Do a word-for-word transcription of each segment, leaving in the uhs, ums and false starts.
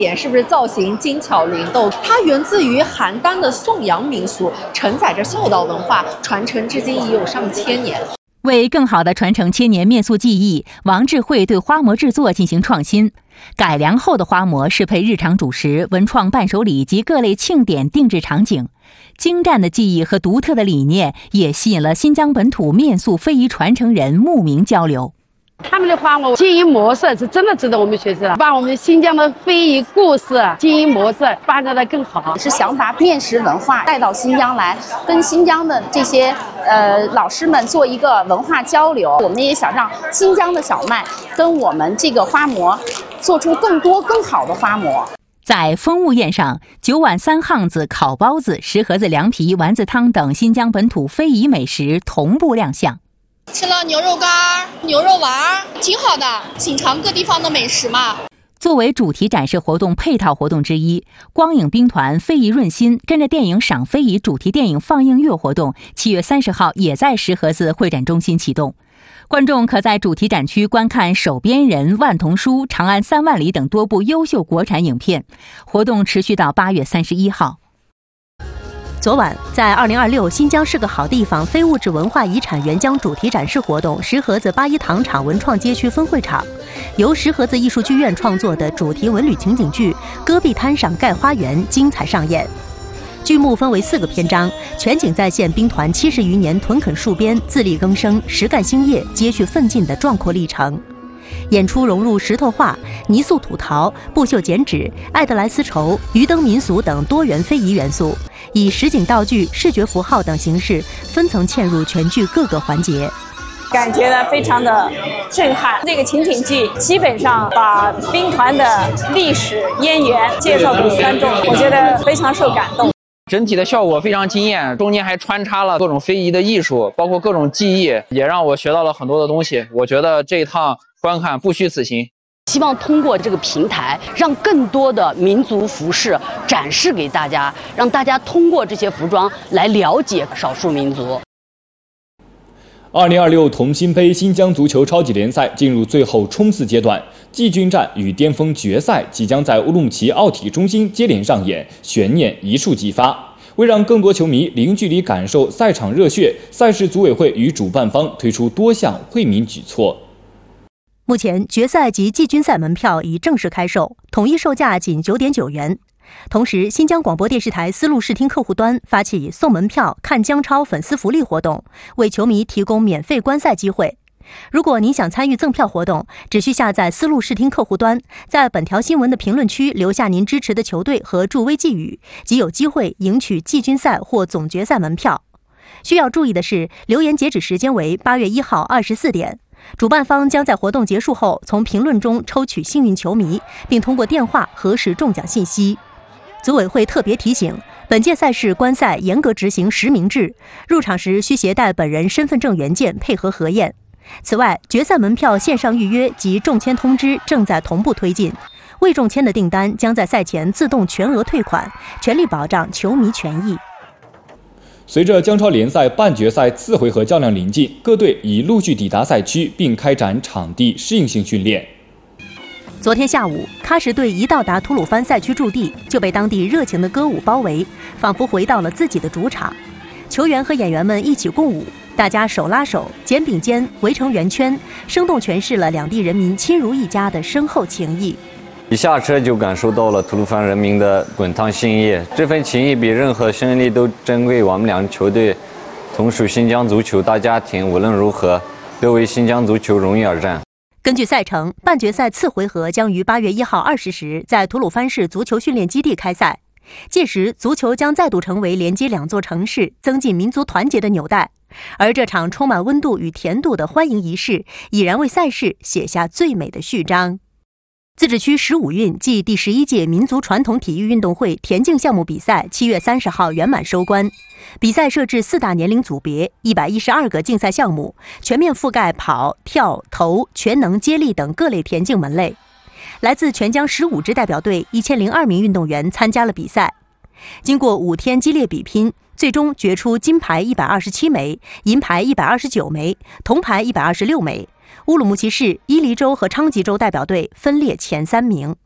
点是不是造型精巧灵动？它源自于邯郸的宋阳民俗，承载着孝道文化，传承至今已有上千年。 为更好地传承千年面塑技艺，王智慧对花模制作进行创新，改良后的花模适配日常主食、文创伴手礼及各类庆典定制场景。精湛的技艺和独特的理念也吸引了新疆本土面塑非遗传承人慕名交流。 他们的花模经营模式是真的值得我们学习了，把我们新疆的非遗故事、经营模式发展得更好， 是想把面食文化带到新疆来，跟新疆的这些呃老师们做一个文化交流。我们也想让新疆的小麦跟我们这个花模做出更多更好的花模。 在风物宴上，九碗三夯子、烤包子、石盒子凉皮、丸子汤等新疆本土非遗美食同步亮相。 吃了牛肉干、牛肉丸，挺好的，品尝各地方的美食嘛。 作为主题展示活动配套活动之一，光影兵团非遗润心跟着电影赏非遗主题电影放映月活动，七月三十号也在石河子会展中心启动。观众可在主题展区观看《守边人》《万童书》《长安三万里》等多部优秀国产影片。活动持续到八月三十一号。 昨晚，在二零二六新疆是个好地方非物质文化遗产援疆主题展示活动石河子八一糖厂文创街区分会场，由石河子艺术剧院创作的主题文旅情景剧《戈壁滩上盖花园》精彩上演。剧目分为四个篇章，全景再现兵团七十余年屯垦戍边、自力更生、实干兴业、接续奋进的壮阔历程。演出融入石头画、泥塑土陶、布绣剪纸、爱德莱丝绸、鱼灯民俗等多元非遗元素，以实景道具、视觉符号等形式分层嵌入全剧各个环节。 感觉呢非常的震撼，这个情景剧基本上把兵团的历史渊源介绍给观众，我觉得非常受感动。 整体的效果非常惊艳，中间还穿插了各种非遗的艺术，包括各种技艺，也让我学到了很多的东西。我觉得这一趟观看不虚此行。 希望通过这个平台，让更多的民族服饰展示给大家，让大家通过这些服装来了解少数民族。 二零二六同心杯新疆足球超级联赛进入最后冲刺阶段，季军战与巅峰决赛即将在乌鲁木齐奥体中心接连上演，悬念一触即发。为让更多球迷零距离感受赛场热血，赛事组委会与主办方推出多项惠民举措。 目前，决赛及季军赛门票已正式开售，统一售价仅九点九元。同时，新疆广播电视台丝路视听客户端发起送门票看姜超粉丝福利活动，为球迷提供免费观赛机会。如果您想参与赠票活动，只需下载丝路视听客户端，在本条新闻的评论区留下您支持的球队和助威寄语，即有机会赢取季军赛或总决赛门票。需要注意的是，留言截止时间为八月一号二十四点。主办方将在活动结束后从评论中抽取幸运球迷，并通过电话核实中奖信息。组委会特别提醒，本届赛事观赛严格执行实名制，入场时需携带本人身份证原件配合核验。此外，决赛门票线上预约及中签通知正在同步推进，未中签的订单将在赛前自动全额退款，全力保障球迷权益。 随着姜超联赛半决赛次回合较量临近，各队已陆续抵达赛区，并开展场地适应性训练。 昨天下午，喀什队一到达吐鲁番赛区驻地，就被当地热情的歌舞包围，仿佛回到了自己的主场。球员和演员们一起共舞，大家手拉手、肩并肩，围成圆圈，生动诠释了两地人民亲如一家的深厚情谊。 一下车就感受到了吐鲁番人民的滚烫心意，这份情谊比任何胜利都珍贵。我们两球队同属新疆足球大家庭，无论如何都为新疆足球荣誉而战。 根据赛程，半决赛次回合将于八月一号二十时在吐鲁番市足球训练基地开赛。届时，足球将再度成为连接两座城市、增进民族团结的纽带。而这场充满温度与甜度的欢迎仪式，已然为赛事写下最美的序章。自治区十五运暨第十一届民族传统体育运动会田径项目比赛七月三十号圆满收官。比赛设置四大年龄组别，一百一十二个竞赛项目，全面覆盖跑、跳、投、全能、接力等各类田径门类。来自全疆十五支代表队一千零二名运动员参加了比赛。经过五天激烈比拼，最终决出金牌一百二十七枚，银牌一百二十九枚，铜牌一百二十六枚。乌鲁木齐市、伊犁州和昌吉州代表队分列前三名。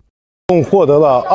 共获得了